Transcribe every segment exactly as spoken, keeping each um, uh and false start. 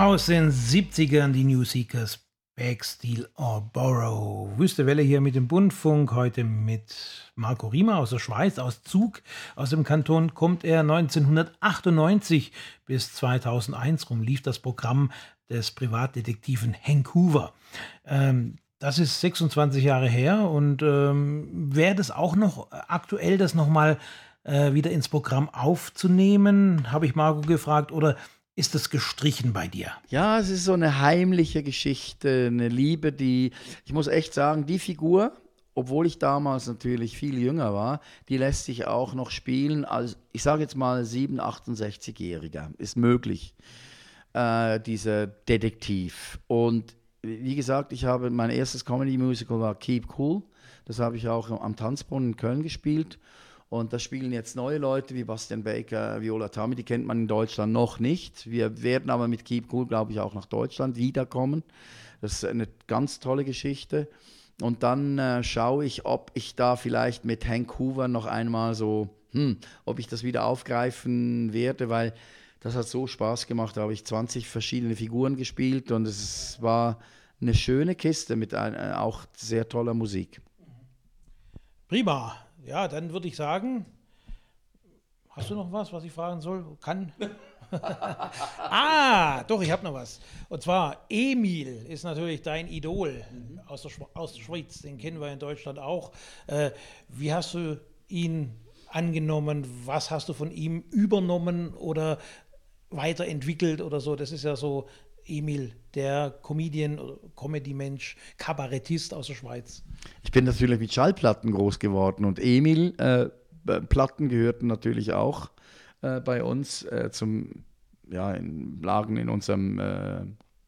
Aus den siebzigern die New Seekers, Beg, Steal or Borrow. Wüste Welle hier mit dem Bundfunk, heute mit Marco Riemer aus der Schweiz, aus Zug. Aus dem Kanton kommt er. neunzehnhundertachtundneunzig bis zweitausendeins rum lief das Programm des Privatdetektiven Hank Hoover. Ähm, das ist sechsundzwanzig Jahre her und ähm, wäre das auch noch aktuell, das nochmal äh, wieder ins Programm aufzunehmen, habe ich Marco gefragt, oder ist das gestrichen bei dir? Ja, es ist so eine heimliche Geschichte, eine Liebe, die, ich muss echt sagen, die Figur, obwohl ich damals natürlich viel jünger war, die lässt sich auch noch spielen als, ich sage jetzt mal, sieben-, achtundsechzigjähriger. Ist möglich, äh, dieser Detektiv. Und wie gesagt, ich habe, mein erstes Comedy-Musical war Keep Cool. Das habe ich auch am Tanzbrunnen in Köln gespielt. Und da spielen jetzt neue Leute wie Bastian Baker, Viola Tammy, die kennt man in Deutschland noch nicht. Wir werden aber mit Keep Cool, glaube ich, auch nach Deutschland wiederkommen. Das ist eine ganz tolle Geschichte. Und dann äh, schaue ich, ob ich da vielleicht mit Hank Hoover noch einmal so, hm, ob ich das wieder aufgreifen werde, weil das hat so Spaß gemacht. Da habe ich zwanzig verschiedene Figuren gespielt und es war eine schöne Kiste mit ein, äh, auch sehr toller Musik. Prima. Ja, dann würde ich sagen, hast du noch was, was ich fragen soll? Kann? Ah, doch, ich habe noch was. Und zwar, Emil ist natürlich dein Idol mhm. aus, der aus der Schweiz. Den kennen wir in Deutschland auch. Äh, wie hast du ihn angenommen? Was hast du von ihm übernommen oder weiterentwickelt oder so? Das ist ja so Emil, der Comedian, Comedy-Mensch, Kabarettist aus der Schweiz. Ich bin natürlich mit Schallplatten groß geworden und Emil, äh, Platten gehörten natürlich auch äh, bei uns äh, zum, ja, in, lagen in unserem äh,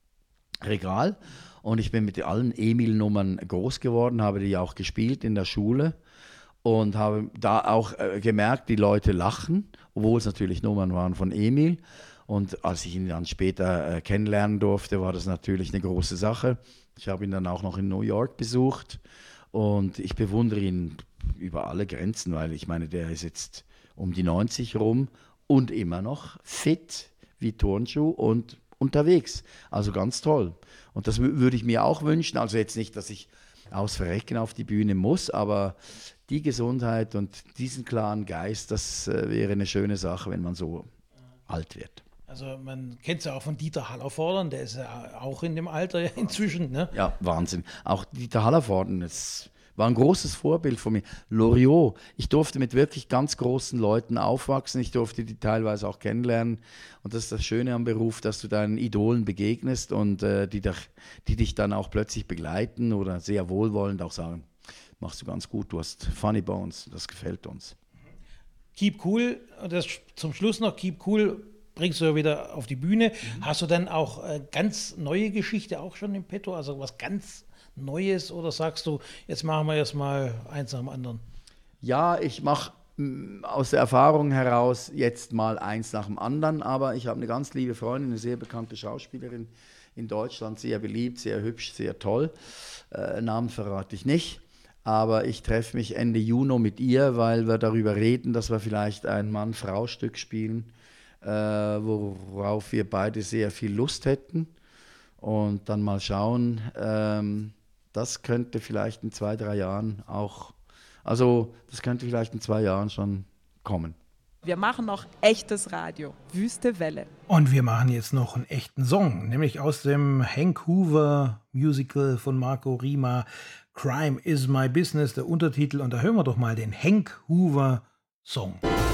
Regal und ich bin mit allen Emil-Nummern groß geworden, habe die auch gespielt in der Schule und habe da auch äh, gemerkt, die Leute lachen, obwohl es natürlich Nummern waren von Emil. Und als ich ihn dann später äh, kennenlernen durfte, war das natürlich eine große Sache. Ich habe ihn dann auch noch in New York besucht und ich bewundere ihn über alle Grenzen, weil ich meine, der ist jetzt um die neunzig rum und immer noch fit wie Turnschuh und unterwegs. Also ganz toll. Und das w- würde ich mir auch wünschen. Also jetzt nicht, dass ich aus Verrecken auf die Bühne muss, aber die Gesundheit und diesen klaren Geist, das äh, wäre eine schöne Sache, wenn man so alt wird. Also man kennt es ja auch von Dieter Hallervorden, der ist ja auch in dem Alter inzwischen, ne? Ja, Wahnsinn. Auch Dieter Hallervorden, das war ein großes Vorbild von mir. Loriot, ich durfte mit wirklich ganz großen Leuten aufwachsen, ich durfte die teilweise auch kennenlernen. Und das ist das Schöne am Beruf, dass du deinen Idolen begegnest und äh, die, dich, die dich dann auch plötzlich begleiten oder sehr wohlwollend auch sagen, machst du ganz gut, du hast Funny Bones, das gefällt uns. Keep Cool, das zum Schluss noch, Keep Cool bringst du ja wieder auf die Bühne. Mhm. Hast du dann auch äh, ganz neue Geschichte auch schon im Petto, also was ganz Neues, oder sagst du, jetzt machen wir erst mal eins nach dem anderen? Ja, ich mache aus der Erfahrung heraus jetzt mal eins nach dem anderen, aber ich habe eine ganz liebe Freundin, eine sehr bekannte Schauspielerin in Deutschland, sehr beliebt, sehr hübsch, sehr toll. Äh, Namen verrate ich nicht. Aber ich treffe mich Ende Juni mit ihr, weil wir darüber reden, dass wir vielleicht ein Mann-Frau-Stück spielen, äh, worauf wir beide sehr viel Lust hätten. Und dann mal schauen, ähm, das könnte vielleicht in zwei, drei Jahren auch, also das könnte vielleicht in zwei Jahren schon kommen. Wir machen noch echtes Radio, Wüste Welle. Und wir machen jetzt noch einen echten Song, nämlich aus dem Hank Hoover Musical von Marco Riemer, Crime is my business, der Untertitel. Und da hören wir doch mal den Hank Hoover Song.